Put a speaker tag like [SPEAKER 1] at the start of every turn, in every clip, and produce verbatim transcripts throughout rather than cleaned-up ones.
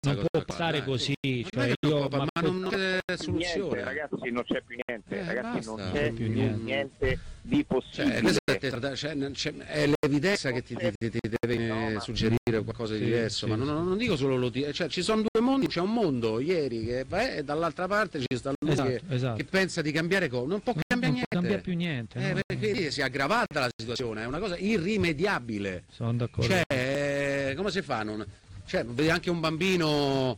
[SPEAKER 1] non può stare così, cioè io,
[SPEAKER 2] ma, ma non c'è soluzione,
[SPEAKER 3] niente, ragazzi, non c'è più niente,
[SPEAKER 2] eh,
[SPEAKER 3] ragazzi,
[SPEAKER 2] basta.
[SPEAKER 3] non c'è più niente, niente di possibile.
[SPEAKER 2] Cioè, cioè, cioè, è l'evidenza che ti, ti, ti, ti deve no, ma... suggerire qualcosa di sì, diverso, sì, ma non, non dico solo lo cioè, ci sono due mondi, c'è un mondo ieri che va e dall'altra parte ci sta lui esatto, che, esatto. che pensa di cambiare cose, non può cambiare
[SPEAKER 1] non
[SPEAKER 2] niente,
[SPEAKER 1] non cambia più niente,
[SPEAKER 2] eh,
[SPEAKER 1] no?
[SPEAKER 2] perché si è aggravata la situazione, è una cosa irrimediabile.
[SPEAKER 1] Sono d'accordo.
[SPEAKER 2] Cioè, come si fa? Non... Cioè, vedi anche un bambino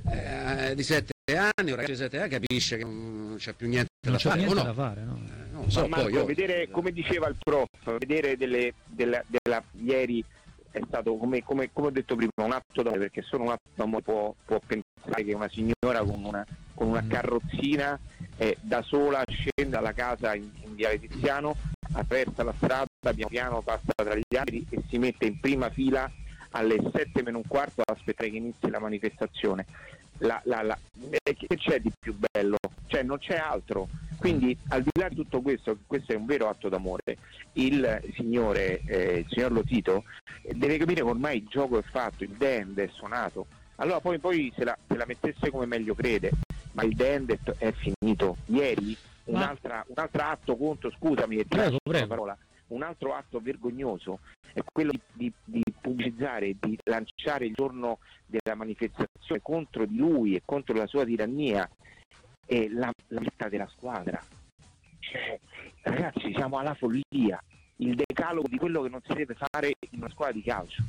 [SPEAKER 2] eh, di sette anni, un ragazzo di sette anni capisce che non c'è più niente
[SPEAKER 1] non
[SPEAKER 2] da
[SPEAKER 1] c'è
[SPEAKER 2] fare,
[SPEAKER 1] niente
[SPEAKER 2] no?
[SPEAKER 1] da fare, no?
[SPEAKER 2] Eh, non so,
[SPEAKER 3] Marco,
[SPEAKER 2] poi io...
[SPEAKER 3] vedere, come diceva il prof, vedere delle, della, della ieri è stato, come, come, come ho detto prima, un atto d'amore, perché solo un atto d'amore può, può pensare che una signora con una, con una carrozzina eh, da sola scende dalla casa in, in Viale Tiziano, attraversa la strada, piano piano passa tra gli alberi e si mette in prima fila alle sette meno un quarto ad aspettare che inizi la manifestazione. La, la, la, eh, che c'è di più bello? Cioè non c'è altro. Quindi al di là di tutto questo, questo è un vero atto d'amore. Il signore, eh, il signor Lotito deve capire che ormai il gioco è fatto, il dend è suonato. Allora poi, poi se, la, se la mettesse come meglio crede, ma il dend è finito. Ieri un'altra, un altro atto contro, scusami,
[SPEAKER 1] prego, prego.
[SPEAKER 3] parola. Un altro atto vergognoso è quello di, di, di pubblicizzare, di lanciare il giorno della manifestazione contro di lui e contro la sua tirannia e la, la metà della squadra. Cioè, ragazzi, siamo alla follia, il decalogo di quello che non si deve fare in una squadra di calcio.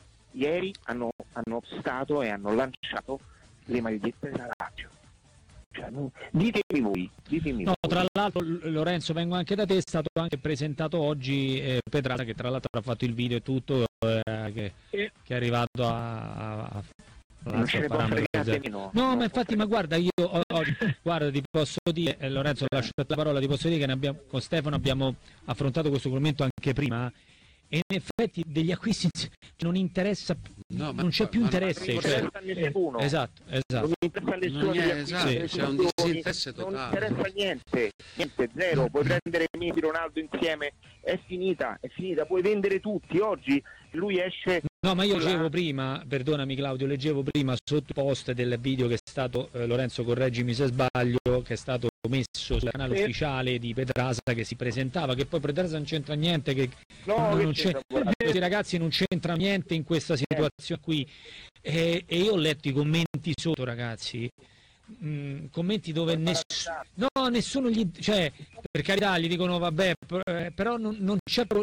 [SPEAKER 3] Ieri hanno, hanno stato e hanno lanciato le magliette della Lazio. Cioè, ditemi voi, ditemi
[SPEAKER 1] no,
[SPEAKER 3] voi.
[SPEAKER 1] Tra l'altro, Lorenzo, vengo anche da te, è stato anche presentato oggi eh, Pedraza, che tra l'altro ha fatto il video e tutto, eh, che, che è arrivato a, a
[SPEAKER 3] non ce ne può fregare meno.
[SPEAKER 1] No, ma infatti, ma guarda, io oggi, guarda, ti posso dire, eh, Lorenzo, lascio la parola, ti posso dire che ne abbiamo, con Stefano abbiamo affrontato questo commento anche prima. E in effetti degli acquisti non interessa, no, non c'è più
[SPEAKER 3] ma,
[SPEAKER 1] interesse,
[SPEAKER 3] ma
[SPEAKER 1] cioè,
[SPEAKER 3] non interessa nessuno.
[SPEAKER 1] Esatto, esatto.
[SPEAKER 3] Non interessa nessuno,
[SPEAKER 2] è, esatto, sì, c'è un disinteresse totale.
[SPEAKER 3] Non interessa niente, niente, zero. Puoi prendere Messi, Ronaldo insieme, è finita, è finita. Puoi vendere tutti. Oggi lui esce.
[SPEAKER 1] No, ma io
[SPEAKER 3] la...
[SPEAKER 1] leggevo prima, perdonami Claudio, leggevo prima sotto post del video che è stato, eh, Lorenzo correggimi se sbaglio, che è stato messo sul canale sì. ufficiale di Pedraza, che si presentava, che poi Pedraza non c'entra niente, che,
[SPEAKER 3] no,
[SPEAKER 1] non c'è, questi ragazzi non c'entrano niente in questa situazione qui, e, e io ho letto i commenti sotto, ragazzi, mh, commenti dove nessuno, no, nessuno gli, cioè, per carità gli dicono vabbè, però non, non c'è pro,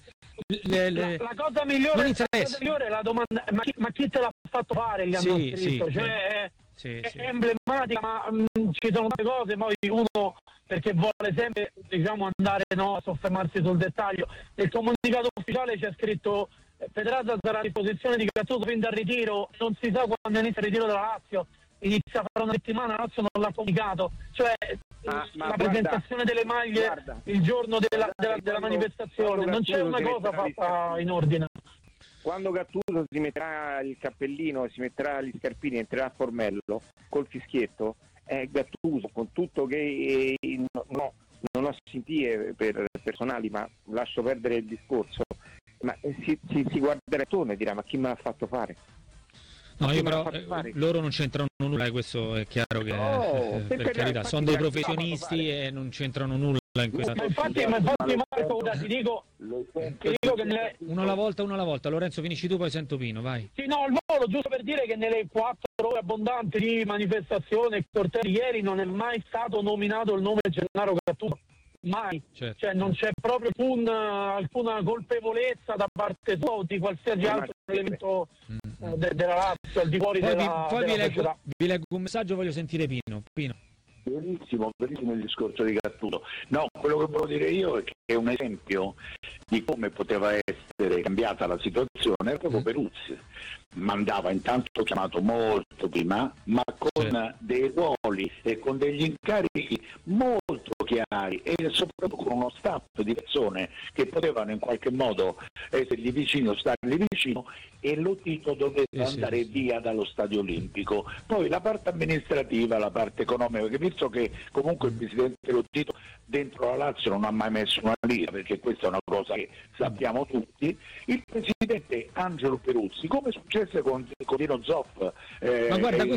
[SPEAKER 1] Le, le...
[SPEAKER 4] La, la cosa migliore, la cosa migliore è la domanda, ma chi, ma chi te l'ha fatto fare? Gli hanno
[SPEAKER 1] sì,
[SPEAKER 4] scritto,
[SPEAKER 1] sì,
[SPEAKER 4] cioè è,
[SPEAKER 1] sì,
[SPEAKER 4] è
[SPEAKER 1] sì.
[SPEAKER 4] emblematica, ma mh, ci sono tante cose, poi uno perché vuole sempre, diciamo, andare no, a soffermarsi sul dettaglio. Nel comunicato ufficiale c'è scritto eh, Pedraza sarà a disposizione di Gattuso fin dal ritiro, non si sa quando inizia il ritiro della Lazio, inizia fra una settimana, la Lazio non l'ha comunicato, cioè
[SPEAKER 3] ma, ma
[SPEAKER 4] la
[SPEAKER 3] guarda,
[SPEAKER 4] presentazione delle maglie
[SPEAKER 3] guarda,
[SPEAKER 4] il giorno della, della, della
[SPEAKER 3] quando,
[SPEAKER 4] manifestazione,
[SPEAKER 3] quando
[SPEAKER 4] non c'è una cosa fatta in ordine.
[SPEAKER 3] Quando Gattuso si metterà il cappellino, si metterà gli scarpini, entrerà a Formello col fischietto, è Gattuso, con tutto che eh, no, no, non ho simpatie per personali, ma lascio perdere il discorso, ma eh, si, si, si guarderà intorno e dirà ma chi me l'ha fatto fare?
[SPEAKER 1] No, io però eh, loro non c'entrano nulla, e questo è chiaro che
[SPEAKER 3] no,
[SPEAKER 1] eh, per, per carità sono dei professionisti e non c'entrano nulla in questa.
[SPEAKER 4] Ma infatti, ma infatti Marco, ti dico, ti dico che nelle...
[SPEAKER 1] uno alla volta, uno alla volta. Lorenzo, finisci tu, poi sento Pino, vai.
[SPEAKER 4] Sì, no, il volo, giusto per dire che nelle quattro ore abbondanti di manifestazione e cortei ieri non è mai stato nominato il nome Gennaro Gattuso. Mai,
[SPEAKER 1] certo.
[SPEAKER 4] Cioè non c'è proprio alcun, alcuna colpevolezza da parte sua o di qualsiasi altro elemento mm-hmm. de, della Lazio al di fuori
[SPEAKER 1] poi
[SPEAKER 4] della,
[SPEAKER 1] vi, poi
[SPEAKER 4] della
[SPEAKER 1] vi, leggo, vi leggo un messaggio, voglio sentire Pino. Pino.
[SPEAKER 5] Benissimo, benissimo il discorso di Gattuso. No, quello che volevo dire io è che è un esempio di come poteva essere cambiata la situazione era proprio Peruzzi. Mandava intanto chiamato molto prima, ma con certo. dei ruoli e con degli incarichi molto chiari e soprattutto con uno staff di persone che potevano in qualche modo essergli vicino, stargli vicino, e Lotito doveva eh, andare sì, via sì. dallo Stadio Olimpico. Poi la parte amministrativa, la parte economica, che visto che comunque il presidente Lotito dentro la Lazio non ha mai messo una lira, perché questa è una cosa che sappiamo tutti, il presidente Angelo Peruzzi, come successe con, con Dino Zoff.
[SPEAKER 1] Eh, Ma guarda, questo